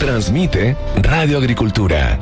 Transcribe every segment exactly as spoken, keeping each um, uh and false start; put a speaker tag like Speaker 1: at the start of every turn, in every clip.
Speaker 1: Transmite Radio Agricultura.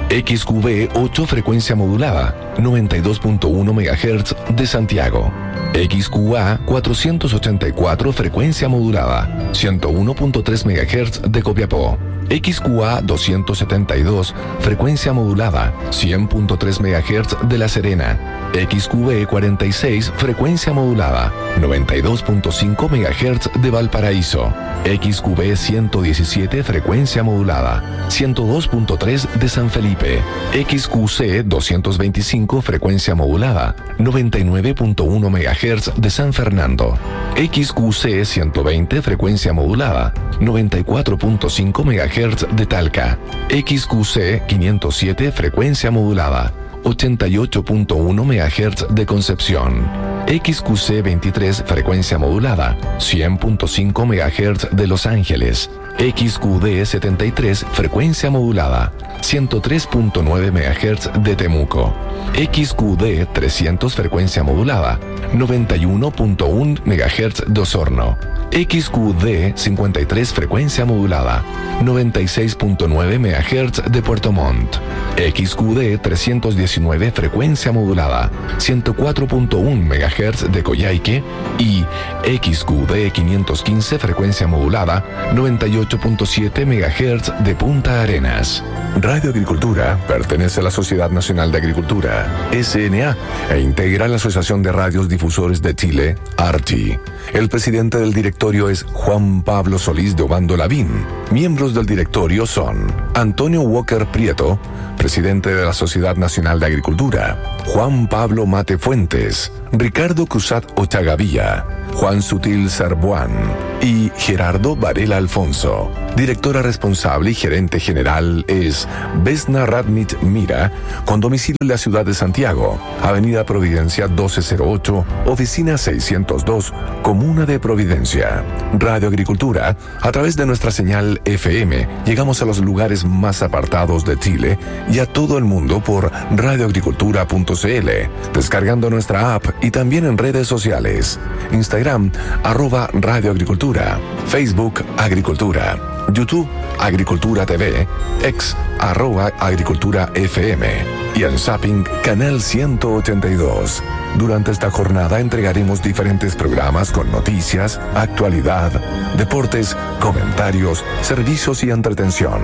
Speaker 1: X Q V ocho frecuencia modulada, noventa y dos punto uno megahertz de Santiago. X Q A cuatrocientos ochenta y cuatro frecuencia modulada, ciento uno punto tres megahertz de Copiapó. X Q A doscientos setenta y dos frecuencia modulada, cien punto tres megahertz de La Serena. X Q V cuarenta y seis frecuencia modulada, noventa y dos punto cinco megahertz de Valparaíso. X Q V ciento diecisiete frecuencia modulada, ciento dos punto tres de San Felipe. X Q C doscientos veinticinco frecuencia modulada, noventa y nueve punto uno megahertz de San Fernando. X Q C ciento veinte frecuencia modulada, noventa y cuatro punto cinco megahertz de Talca. X Q C quinientos siete frecuencia modulada, ochenta y ocho punto uno megahertz de Concepción. X Q C veintitrés frecuencia modulada, cien punto cinco megahertz de Los Ángeles. X Q D setenta y tres frecuencia modulada, ciento tres punto nueve megahertz de Temuco. X Q D trescientos frecuencia modulada, noventa y uno punto uno megahertz de Osorno. X Q D cincuenta y tres frecuencia modulada, noventa y seis punto nueve megahertz de Puerto Montt. X Q D trescientos diecinueve frecuencia modulada, ciento cuatro punto uno megahertz de Coyhaique. Y X Q D quinientos quince frecuencia modulada, noventa y ocho punto siete megahertz de Punta Arenas. Radio Agricultura pertenece a la Sociedad Nacional de Agricultura, S N A, e integra la Asociación de Radios Difusores de Chile, ARCHI. El presidente del directorio es Juan Pablo Solís de Obando Lavín. Miembros del directorio son Antonio Walker Prieto, presidente de la Sociedad Nacional de Agricultura; Juan Pablo Mate Fuentes; Ricardo Cruzat Ochagavía; Juan Sutil Sarbuán y Gerardo Varela Alfonso. Directora responsable y gerente general es Vesna Radnich Mira, con domicilio en la ciudad de Santiago, Avenida Providencia doce cero ocho, Oficina seiscientos dos, Comuna de Providencia. Radio Agricultura, a través de nuestra señal F M, llegamos a los lugares más apartados de Chile y a todo el mundo por radioagricultura punto c l, descargando nuestra app y también en redes sociales. Instagram, arroba Radio Agricultura; Facebook, Agricultura; YouTube, Agricultura T V; X, arroba Agricultura F M; y en Zapping, Canal ciento ochenta y dos. Durante esta jornada entregaremos diferentes programas con noticias, actualidad, deportes, comentarios, servicios y entretención.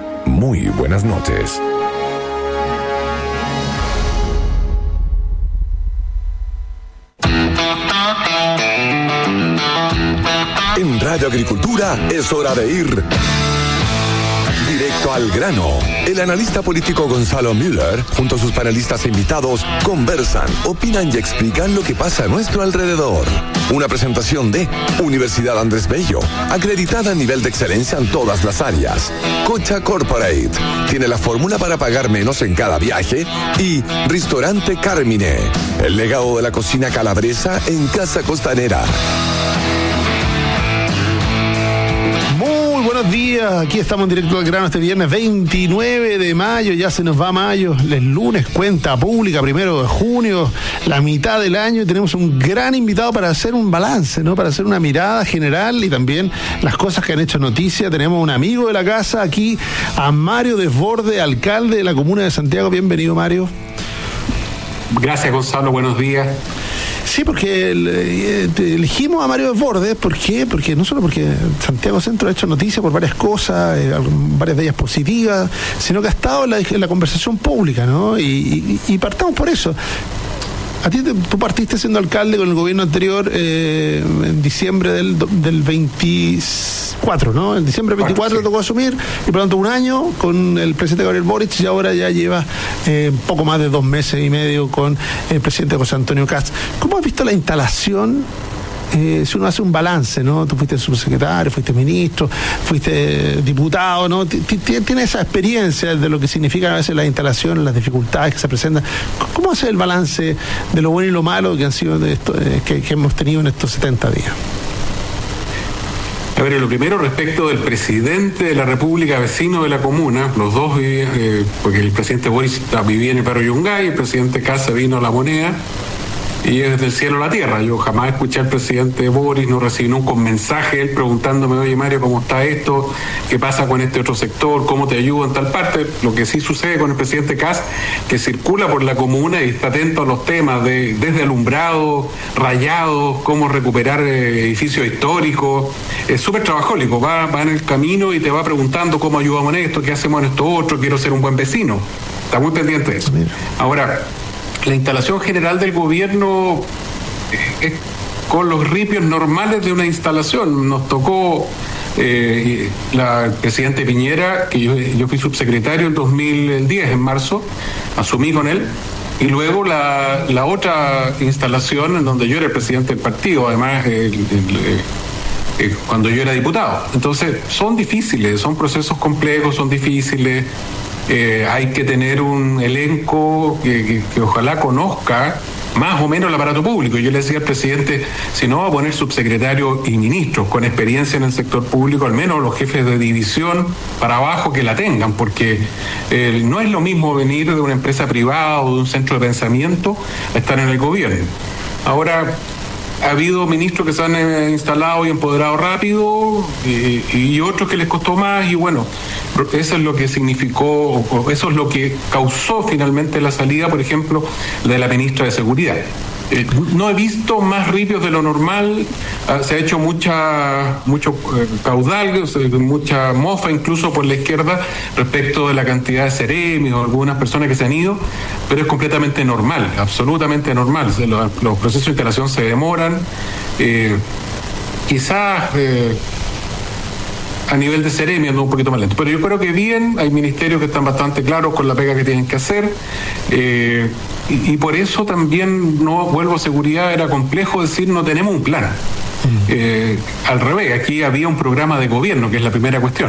Speaker 1: Muy buenas noches. En Radio Agricultura es hora de ir directo al grano. El analista político Gonzalo Müller, junto a sus panelistas invitados, conversan, opinan y explican lo que pasa a nuestro alrededor. Una presentación de Universidad Andrés Bello, acreditada a nivel de excelencia en todas las áreas. Cocha Corporate, tiene la fórmula para pagar menos en cada viaje. Y Restaurante Carmine, el legado de la cocina calabresa en Casa Costanera.
Speaker 2: Buenos días, aquí estamos en directo al grano este viernes veintinueve de mayo, ya se nos va mayo, el lunes cuenta pública, primero de junio, la mitad del año, y tenemos un gran invitado para hacer un balance, ¿no? Para hacer una mirada general y también las cosas que han hecho noticia. Tenemos un amigo de la casa aquí, a Mario Desbordes, alcalde de la comuna de Santiago. Bienvenido, Mario.
Speaker 3: Gracias, Gonzalo, buenos días.
Speaker 2: Sí, porque elegimos a Mario Desbordes. ¿Por qué? Porque no solo porque Santiago Centro ha hecho noticias por varias cosas, eh, varias de ellas positivas, sino que ha estado en la, en la conversación pública, ¿no? Y, y, y partamos por eso. A ti te, tú partiste siendo alcalde con el gobierno anterior eh, en diciembre del, del veinticuatro, ¿no? En diciembre del veinticuatro te tocó asumir, y por lo tanto un año con el presidente Gabriel Boric, y ahora ya lleva eh, poco más de dos meses y medio con el presidente José Antonio Kast. ¿Cómo has visto la instalación? Eh, si uno hace un balance, ¿no? Tú fuiste subsecretario, fuiste ministro, fuiste diputado, ¿no? Tienes esa experiencia de lo que significan a veces las instalaciones, las dificultades que se presentan. ¿Cómo hace el balance de lo bueno y lo malo que han sido de esto, eh, que, que hemos tenido en estos setenta días?
Speaker 3: A ver, lo primero respecto del presidente de la República, vecino de la comuna, los dos vivían, eh, porque el presidente Boris vivía en el barrio Yungay, el presidente Kast vino a La Moneda. y es del cielo a la tierra. Yo jamás escuché al presidente Boris, no recibí nunca un mensaje él preguntándome, oye Mario, ¿cómo está esto? ¿Qué pasa con este otro sector? ¿Cómo te ayudo en tal parte? Lo que sí sucede con el presidente Kast, que circula por la comuna y está atento a los temas de desde alumbrado, rayados, cómo recuperar eh, edificios históricos. Es súper trabajólico, va, va en el camino y te va preguntando cómo ayudamos en esto, qué hacemos en esto otro, quiero ser un buen vecino. Está muy pendiente de eso. Ahora, la instalación general del gobierno es con los ripios normales de una instalación. Nos tocó eh, la, el presidente Piñera, que yo, yo fui subsecretario en dos mil diez, en marzo, asumí con él, y luego la, la otra instalación en donde yo era el presidente del partido, además el, el, el, cuando yo era diputado. Entonces, son difíciles, son procesos complejos, son difíciles. Eh, hay que tener un elenco que, que, que ojalá conozca más o menos el aparato público. Yo le decía al presidente, si no va a poner subsecretarios y ministros con experiencia en el sector público, al menos los jefes de división para abajo que la tengan, porque eh, no es lo mismo venir de una empresa privada o de un centro de pensamiento a estar en el gobierno. Ahora, ha habido ministros que se han eh, instalado y empoderado rápido y, y otros que les costó más, y bueno, eso es lo que significó, eso es lo que causó finalmente la salida, por ejemplo, de la ministra de Seguridad. Eh, no he visto más ripios de lo normal, uh, se ha hecho mucha mucho eh, caudal, mucha mofa incluso por la izquierda respecto de la cantidad de seremis o algunas personas que se han ido, pero es completamente normal, absolutamente normal. Los, los procesos de instalación se demoran, eh, quizás eh, a nivel de seremi ando un poquito más lento, pero yo creo que bien, hay ministerios que están bastante claros con la pega que tienen que hacer, eh, y, y por eso también, no vuelvo a seguridad, era complejo decir no tenemos un plan. Eh, al revés, aquí había un programa de gobierno, que es la primera cuestión.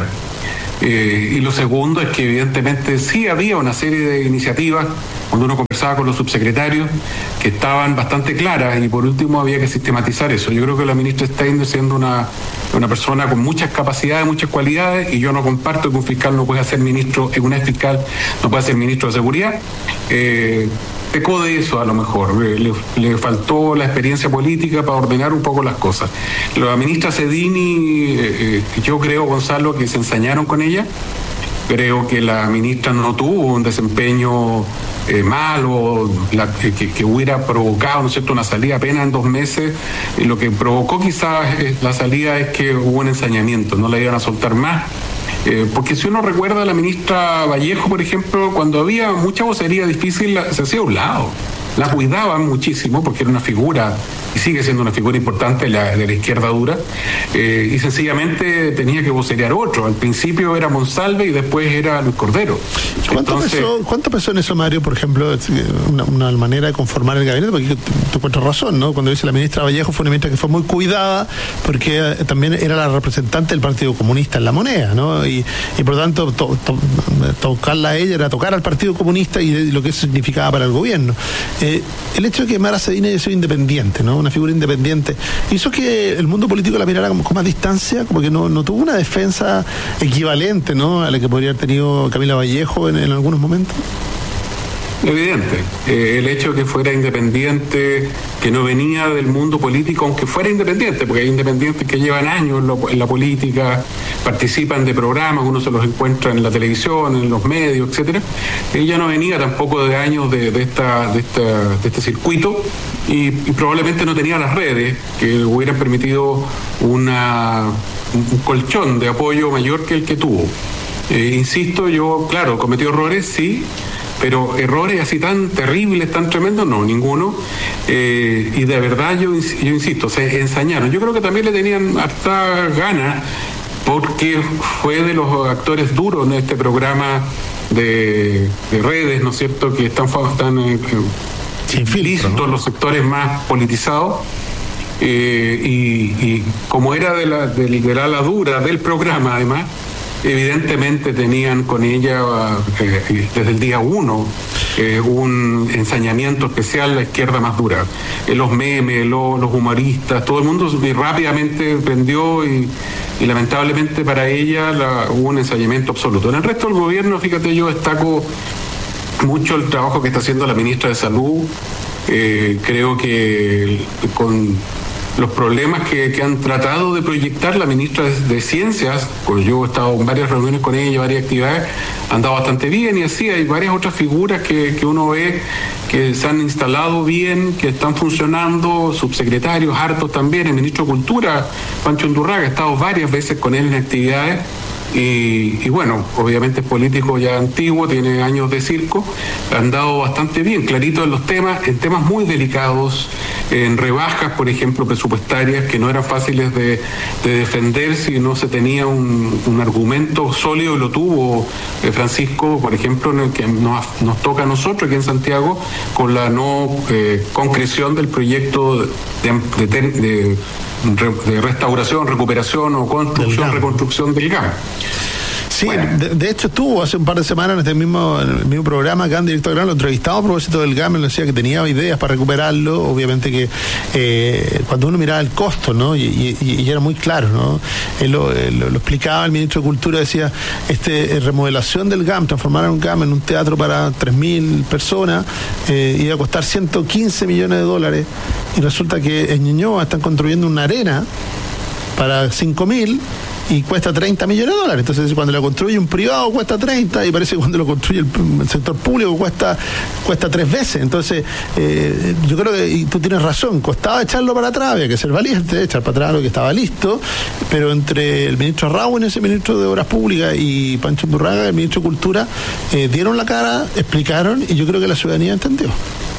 Speaker 3: Eh, y lo segundo es que evidentemente sí había una serie de iniciativas, cuando uno conversaba con los subsecretarios, que estaban bastante claras, y por último había que sistematizar eso. Yo creo que la ministra Steiner, siendo una, una persona con muchas capacidades, muchas cualidades, y yo no comparto que un fiscal no pueda ser ministro, que una fiscal no pueda ser ministro de seguridad, eh, pecó de eso a lo mejor, le, le faltó la experiencia política para ordenar un poco las cosas. La ministra Sedini, eh, yo creo, Gonzalo, que se ensañaron con ella. Creo que la ministra no tuvo un desempeño eh, malo, la, que, que hubiera provocado, ¿no es cierto?, una salida apenas en dos meses. Y lo que provocó quizás eh, la salida es que hubo un ensañamiento, no la iban a soltar más. Eh, porque si uno recuerda a la ministra Vallejo, por ejemplo, cuando había mucha vocería difícil, se hacía a un lado. La cuidaban muchísimo porque era una figura, y sigue siendo una figura importante de la, de la izquierda dura, eh, y sencillamente tenía que vocerear otro. Al principio era Monsalve y después era Luis Cordero.
Speaker 2: ¿Cuánto, Entonces, pesó, ¿Cuánto pesó en eso, Mario, por ejemplo, una, una manera de conformar el gabinete? Porque tú encuentras razón, ¿no? Cuando dice la ministra Vallejo, fue una ministra que fue muy cuidada porque eh, también era la representante del Partido Comunista en La Moneda, ¿no? Y, y por lo tanto, to, to, tocarla a ella era tocar al Partido Comunista y, y lo que eso significaba para el gobierno. Eh, el hecho de que Mara Sedini haya sido independiente, ¿no? Una figura independiente, hizo que el mundo político la mirara con, con más distancia, como que no, no tuvo una defensa equivalente, ¿no?, a la que podría haber tenido Camila Vallejo en, en algunos momentos.
Speaker 3: Evidente. Eh, el hecho de que fuera independiente, que no venía del mundo político, aunque fuera independiente, porque hay independientes que llevan años en, lo, en la política, participan de programas, uno se los encuentra en la televisión, en los medios, etcétera. Ella no venía tampoco de años de, de, esta, de, esta, de este circuito, y, y probablemente no tenía las redes que hubieran permitido una, un colchón de apoyo mayor que el que tuvo. Eh, insisto, yo, claro, cometió errores, sí, pero errores así tan terribles, tan tremendos, no, ninguno. Eh, y de verdad, yo, yo insisto, se ensañaron. Yo creo que también le tenían harta ganas, porque fue de los actores duros en este programa de, de redes, ¿no es cierto?, que están, están eh, listos, ¿no?, los sectores más politizados. Eh, y, y como era de la, de, de la ala dura del programa, además, evidentemente tenían con ella eh, desde el día uno eh, un ensañamiento especial, la izquierda más dura. Eh, los memes, lo, los humoristas, todo el mundo rápidamente prendió, y, y lamentablemente para ella la, hubo un ensañamiento absoluto. En el resto del gobierno, fíjate, yo destaco mucho el trabajo que está haciendo la ministra de Salud, Eh, creo que con los problemas que, que han tratado de proyectar la ministra de, de Ciencias, pues yo he estado en varias reuniones con ella, varias actividades, han dado bastante bien, y así hay varias otras figuras que, que uno ve que se han instalado bien, que están funcionando, subsecretarios hartos también, el ministro de Cultura, Pancho Undurraga, he estado varias veces con él en actividades. Y, y bueno, obviamente es político ya antiguo, tiene años de circo, han dado bastante bien, clarito en los temas, en temas muy delicados, en rebajas, por ejemplo, presupuestarias que no eran fáciles de, de defender si no se tenía un, un argumento sólido, y lo tuvo eh, Francisco, por ejemplo, en el que nos, nos toca a nosotros aquí en Santiago, con la no eh, concreción del proyecto de, de, de de restauración, recuperación o construcción, reconstrucción del G A M.
Speaker 2: Sí, bueno. de, de hecho estuvo hace un par de semanas en este mismo, en el mismo programa acá en Directo al Grano, lo entrevistamos a propósito del G A M, él decía que tenía ideas para recuperarlo, obviamente que eh, cuando uno miraba el costo, ¿no? Y, y, y era muy claro, ¿no? Él lo, él lo, lo explicaba el ministro de Cultura, decía, este remodelación del G A M, transformar un G A M en un teatro para tres mil personas, eh, iba a costar ciento quince millones de dólares, y resulta que en Ñuñoa están construyendo una arena para cinco mil y cuesta treinta millones de dólares. Entonces, cuando lo construye un privado cuesta treinta, y parece que cuando lo construye el, el sector público cuesta cuesta tres veces. Entonces, eh, yo creo que, y tú tienes razón, costaba echarlo para atrás, había que ser valiente, echar para atrás lo que estaba listo, pero entre el ministro Raúl, ese ministro de Obras Públicas, y Pancho Undurraga, el ministro de Cultura, eh, dieron la cara, explicaron, y yo creo que la ciudadanía entendió.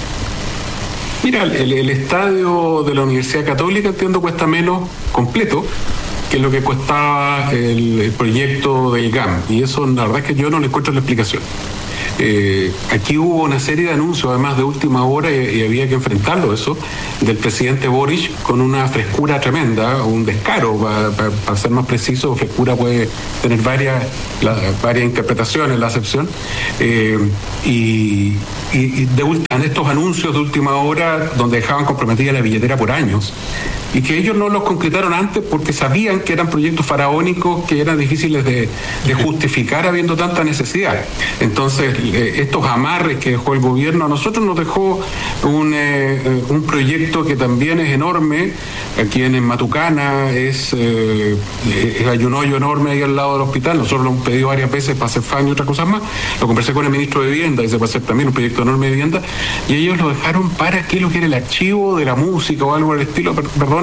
Speaker 3: Mira, el, el estadio de la Universidad Católica, entiendo, cuesta menos completo que lo que costaba el, el proyecto del G A M, y eso la verdad es que yo no le encuentro la explicación. Eh, aquí hubo una serie de anuncios, además de última hora, y, y había que enfrentarlo eso, del presidente Boric, con una frescura tremenda, un descaro, para, para, para ser más preciso. Frescura puede tener varias, la, varias interpretaciones, la acepción, eh, y, y, y de, en estos anuncios de última hora, donde dejaban comprometida la billetera por años, y que ellos no los concretaron antes porque sabían que eran proyectos faraónicos que eran difíciles de, de justificar habiendo tanta necesidad. Entonces, eh, estos amarres que dejó el gobierno, a nosotros nos dejó un, eh, un proyecto que también es enorme, aquí en, en Matucana, es, eh, es, hay un hoyo enorme ahí al lado del hospital. Nosotros lo hemos pedido varias veces para hacer fan y otras cosas más. Lo conversé con el ministro de Vivienda, y se va a hacer también un proyecto enorme de vivienda, y ellos lo dejaron para que lo quiere el archivo de la música o algo del estilo. Perdón,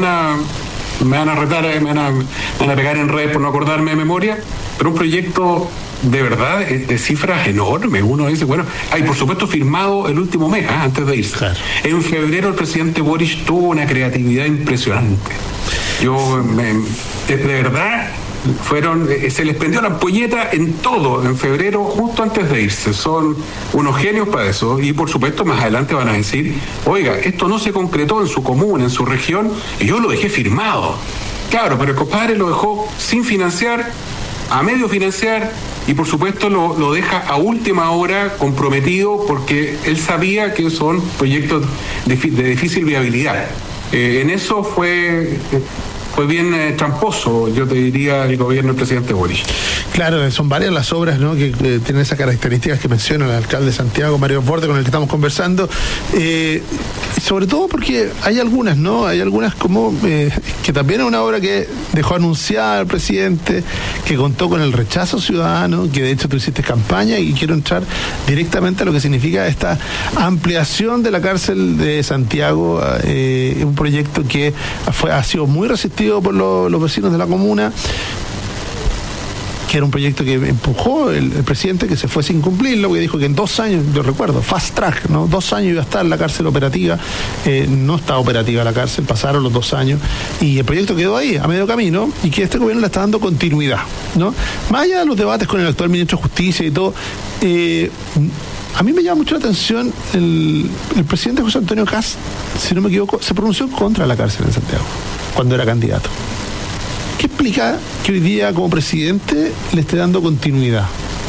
Speaker 3: me van a retar, me van a, me van a pegar en red por no acordarme de memoria, pero un proyecto de verdad de cifras enormes. Uno dice, bueno, hay por supuesto firmado el último mes, ¿eh? antes de irse. Claro. En febrero el presidente Boric tuvo una creatividad impresionante. Yo, me, de, de verdad, fueron, se les prendió la ampolleta en todo en febrero, justo antes de irse. Son unos genios para eso, y por supuesto más adelante van a decir, oiga, esto no se concretó en su comuna, en su región, y yo lo dejé firmado. Claro, pero el compadre lo dejó sin financiar, a medio financiar, y por supuesto lo, lo deja a última hora comprometido, porque él sabía que son proyectos de, de difícil viabilidad. Eh, en eso fue... Fue bien eh, tramposo, yo te diría, el gobierno del presidente Boric.
Speaker 2: Claro, son varias las obras, ¿no?, que eh, tienen esas características que menciona el alcalde de Santiago, Mario Desbordes, con el que estamos conversando. Eh, sobre todo porque hay algunas, ¿no? Hay algunas como eh, que también es una obra que dejó anunciada el presidente, que contó con el rechazo ciudadano, que de hecho tú hiciste campaña, y quiero entrar directamente a lo que significa esta ampliación de la cárcel de Santiago, eh, un proyecto que fue, ha sido muy resistido por los, los vecinos de la comuna, que era un proyecto que empujó el, el presidente, que se fue sin cumplirlo, que dijo que en dos años, yo recuerdo, fast track, ¿no? Dos años iba a estar la cárcel operativa. Eh, no está operativa la cárcel, pasaron los dos años, y el proyecto quedó ahí, a medio camino, y que este gobierno le está dando continuidad, ¿no? Más allá de los debates con el actual ministro de Justicia y todo, eh, a mí me llama mucho la atención el, el presidente José Antonio Kast, si no me equivoco, se pronunció contra la cárcel en Santiago cuando era candidato. ¿Qué explica que hoy día como presidente le esté dando continuidad?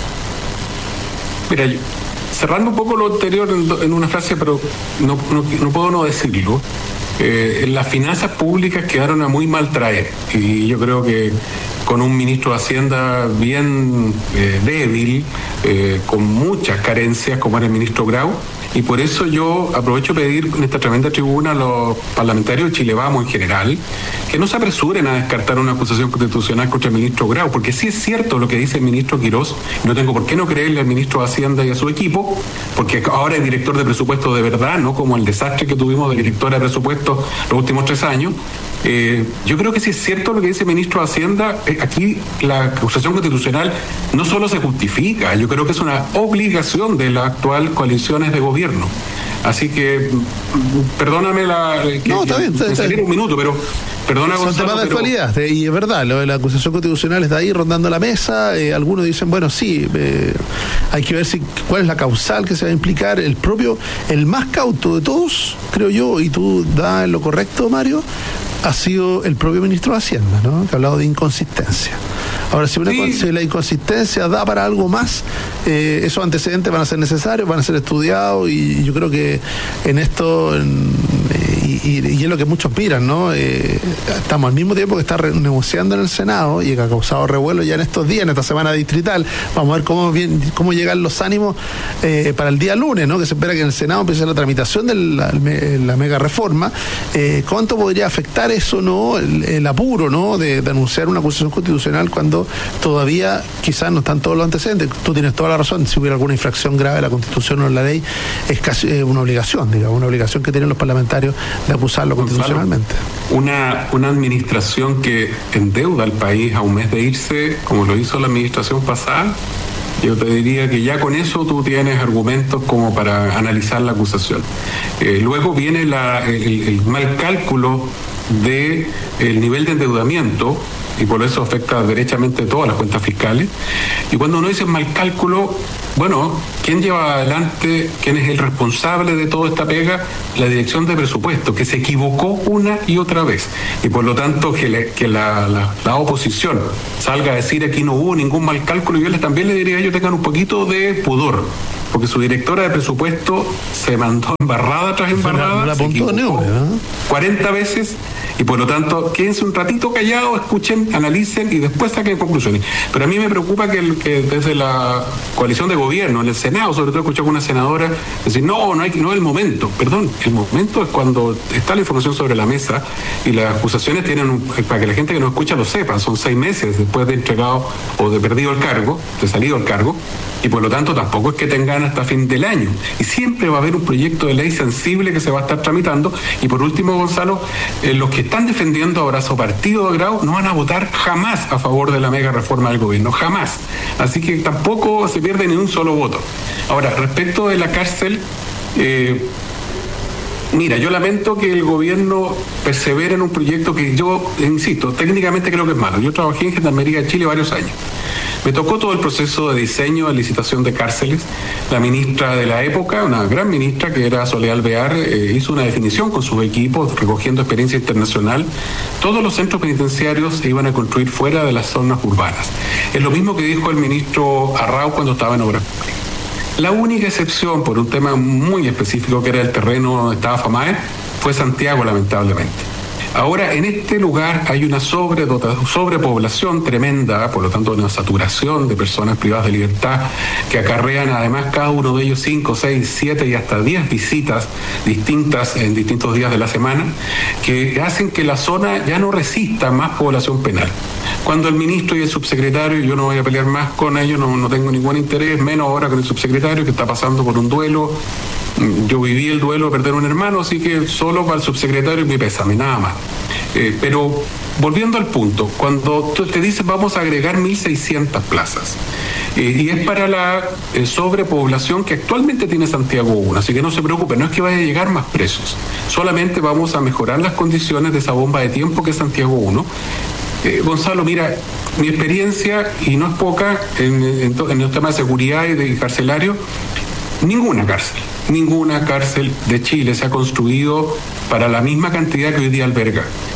Speaker 3: Mira, yo, cerrando un poco lo anterior en, en una frase, pero no, no, no puedo no decirlo, eh, las finanzas públicas quedaron a muy mal traer, y yo creo que con un ministro de Hacienda bien eh, débil, eh, con muchas carencias, como era el ministro Grau, Y por eso yo aprovecho pedir en esta tremenda tribuna a los parlamentarios de Chile Vamos en general que no se apresuren a descartar una acusación constitucional contra el ministro Grau, porque sí es cierto lo que dice el ministro Quirós, no tengo por qué no creerle al ministro de Hacienda y a su equipo, porque ahora es director de presupuesto de verdad, no como el desastre que tuvimos de directora de presupuesto los últimos tres años. Eh, yo creo que sí es cierto lo que dice el ministro de Hacienda. Eh, aquí la acusación constitucional no solo se justifica, yo creo que es una obligación de las actuales coaliciones de gobierno. Así que, perdóname la... Que,
Speaker 2: no, está bien, está, está bien.
Speaker 3: un minuto, pero... Perdona,
Speaker 2: Son
Speaker 3: Gonzalo,
Speaker 2: temas de
Speaker 3: pero...
Speaker 2: actualidad, y es verdad, lo de la acusación constitucional está ahí rondando la mesa. Eh, algunos dicen, bueno, sí, eh, hay que ver si cuál es la causal que se va a implicar. El propio, el más cauto de todos, creo yo, y tú das lo correcto, Mario, ha sido el propio ministro de Hacienda, ¿no? Que ha hablado de inconsistencia. Ahora, si, una, sí. si la inconsistencia da para algo más, eh, esos antecedentes van a ser necesarios, van a ser estudiados, y yo creo que en esto, en, y, y, y es lo que muchos miran, ¿no? Eh, estamos al mismo tiempo que está re- negociando en el Senado y que ha causado revuelo ya en estos días, en esta semana distrital. Vamos a ver cómo, bien, cómo llegan los ánimos eh, para el día lunes, ¿no? Que se espera que en el Senado empiece la tramitación de la, la mega reforma. Eh, ¿Cuánto podría afectar eso, no? El, el apuro, ¿no? De, de anunciar una acusación constitucional cuando todavía quizás no están todos los antecedentes. Tú tienes toda la razón. Si hubiera alguna infracción grave de la Constitución o la ley, es casi eh, una obligación, digamos, una obligación que tienen los parlamentarios de acusarlo constitucionalmente.
Speaker 3: Una, una administración que endeuda al país a un mes de irse, como lo hizo la administración pasada, yo te diría que ya con eso tú tienes argumentos como para analizar la acusación. Eh, luego viene la, el, el mal cálculo del nivel de endeudamiento, y por eso afecta derechamente todas las cuentas fiscales. Y cuando uno dice mal cálculo, bueno, ¿quién lleva adelante, quién es el responsable de toda esta pega? La dirección de presupuesto, que se equivocó una y otra vez. Y por lo tanto, que, le, que la, la, la oposición salga a decir aquí no hubo ningún mal cálculo, yo les, también le diría a ellos tengan un poquito de pudor, porque su directora de presupuesto se mandó embarrada tras embarrada,
Speaker 2: la, la
Speaker 3: se equivocó
Speaker 2: nombre, ¿no?
Speaker 3: cuarenta veces, y por lo tanto quédense un ratito callados, escuchen, analicen y después saquen conclusiones. Pero a mí me preocupa que, el, que desde la coalición de gobierno, en el Senado, sobre todo escuché a una senadora decir, no, no, hay, no es el momento. Perdón, el momento es cuando está la información sobre la mesa y las acusaciones tienen, un, para que la gente que nos escucha lo sepa, son seis meses después de entregado o de perdido el cargo, de salido el cargo, y por lo tanto tampoco es que tengan hasta fin del año. Y siempre va a haber un proyecto de ley sensible que se va a estar tramitando. Y por último, Gonzalo, eh, los que están defendiendo ahora su partido de Grau no van a votar jamás a favor de la mega reforma del gobierno, jamás. Así que tampoco se pierde ni un solo voto. Ahora, respecto de la cárcel, eh, mira, yo lamento que el gobierno persevere en un proyecto que yo, insisto, técnicamente creo que es malo. Yo trabajé en Gendarmería de Chile varios años. Me tocó todo el proceso de diseño, de licitación de cárceles. La ministra de la época, una gran ministra que era Soledad Alvear, eh, hizo una definición con sus equipos, recogiendo experiencia internacional. Todos los centros penitenciarios se iban a construir fuera de las zonas urbanas. Es lo mismo que dijo el ministro Arrau cuando estaba en obras públicas. La única excepción, por un tema muy específico que era el terreno donde estaba FAMAE, fue Santiago, lamentablemente. Ahora, en este lugar hay una sobrepoblación tremenda, por lo tanto una saturación de personas privadas de libertad que acarrean además cada uno de ellos cinco, seis, siete y hasta diez visitas distintas en distintos días de la semana, que hacen que la zona ya no resista más población penal. Cuando el ministro y el subsecretario, yo no voy a pelear más con ellos, no, no tengo ningún interés, menos ahora con el subsecretario que está pasando por un duelo. Yo viví el duelo de perder un hermano, así que solo para el subsecretario mi pésame, nada más. Eh, pero volviendo al punto, cuando tú te dices vamos a agregar mil seiscientas plazas, eh, y es para la eh, sobrepoblación que actualmente tiene Santiago uno, así que no se preocupe, no es que vaya a llegar más presos, solamente vamos a mejorar las condiciones de esa bomba de tiempo que es Santiago uno. Eh, Gonzalo, mira, mi experiencia, y no es poca, en, en, en el tema de seguridad y de carcelario, ninguna cárcel, ninguna cárcel de Chile se ha construido para la misma cantidad que hoy día alberga.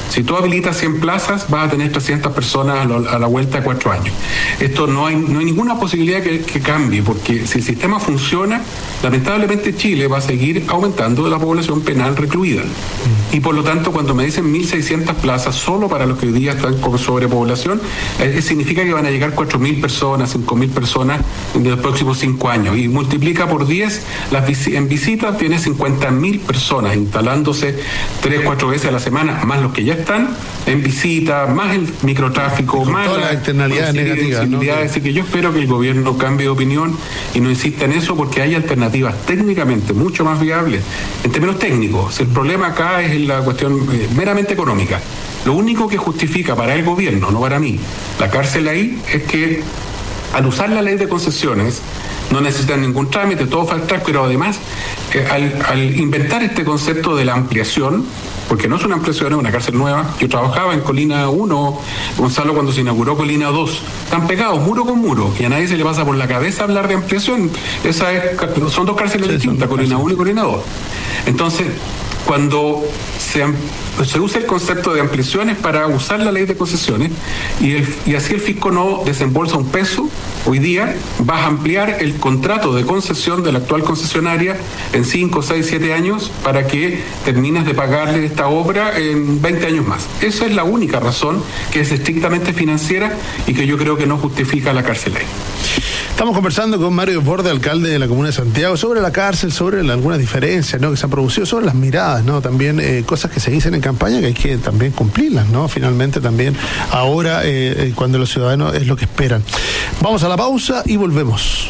Speaker 3: Si tú habilitas cien plazas, vas a tener trescientas personas a, lo, a la vuelta de cuatro años. Esto no hay, no hay ninguna posibilidad que, que cambie, porque si el sistema funciona, lamentablemente Chile va a seguir aumentando la población penal recluida. Y por lo tanto, cuando me dicen mil seiscientas plazas solo para los que hoy día están con sobrepoblación, eh, significa que van a llegar cuatro mil personas, cinco mil personas en los próximos cinco años. Y multiplica por diez, las vis- en visitas tiene cincuenta mil personas instalándose tres, cuatro veces a la semana, más los que ya están en visita, más el microtráfico, más
Speaker 2: todas las externalidades negativas, ¿no?
Speaker 3: Así que yo espero que el gobierno cambie de opinión y no insista en eso, porque hay alternativas técnicamente mucho más viables en términos técnicos. El problema acá es la cuestión eh, meramente económica. Lo único que justifica para el gobierno, no para mí, la cárcel ahí, es que al usar la ley de concesiones no necesitan ningún trámite, todo fast track, pero además eh, al, al inventar este concepto de la ampliación, porque no es una ampliación, es una cárcel nueva. Yo trabajaba en Colina uno, Gonzalo, cuando se inauguró Colina dos. Están pegados muro con muro y a nadie se le pasa por la cabeza hablar de ampliación. Esa es, son dos cárceles sí, distintas, Colina uno y Colina dos. Entonces, cuando se, se usa el concepto de ampliaciones para usar la ley de concesiones y, el, y así el fisco no desembolsa un peso, hoy día vas a ampliar el contrato de concesión de la actual concesionaria en cinco, seis, siete años para que termines de pagarle esta obra en veinte años más. Esa es la única razón, que es estrictamente financiera y que yo creo que no justifica la cárcel ahí.
Speaker 2: Estamos conversando con Mario Desbordes, alcalde de la Comuna de Santiago, sobre la cárcel, sobre algunas diferencias, ¿no?, que se han producido, sobre las miradas, ¿no? También eh, cosas que se dicen en campaña que hay que también cumplirlas, ¿no? Finalmente también ahora eh, cuando los ciudadanos es lo que esperan. Vamos a la pausa y volvemos.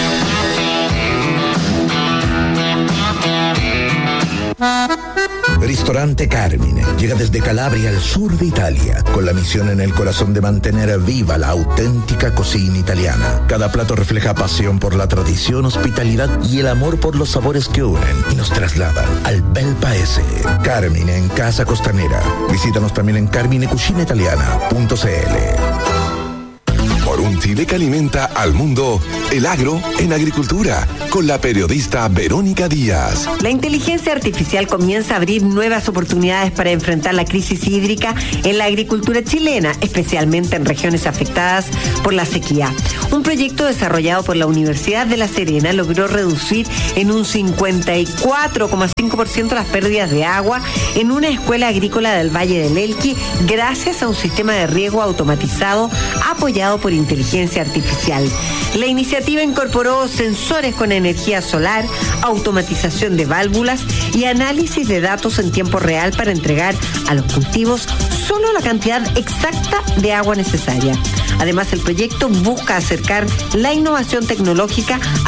Speaker 4: Ristorante Carmine llega desde Calabria al sur de Italia, con la misión en el corazón de mantener viva la auténtica cocina italiana. Cada plato refleja pasión por la tradición, hospitalidad y el amor por los sabores que unen y nos trasladan al bel paese. Carmine en Casa Costanera. Visítanos también en carmine cucina italiana punto c l.
Speaker 1: Por un Chile que alimenta al mundo, el agro en agricultura, con la periodista Verónica Díaz.
Speaker 5: La inteligencia artificial comienza a abrir nuevas oportunidades para enfrentar la crisis hídrica en la agricultura chilena, especialmente en regiones afectadas por la sequía. Un proyecto desarrollado por la Universidad de La Serena logró reducir en un cincuenta y cuatro coma cinco por ciento las pérdidas de agua en una escuela agrícola del Valle del Elqui, gracias a un sistema de riego automatizado apoyado por inteligencia artificial. La iniciativa incorporó sensores con energía solar, automatización de válvulas y análisis de datos en tiempo real para entregar a los cultivos solo la cantidad exacta de agua necesaria. Además, el proyecto busca acercar la innovación tecnológica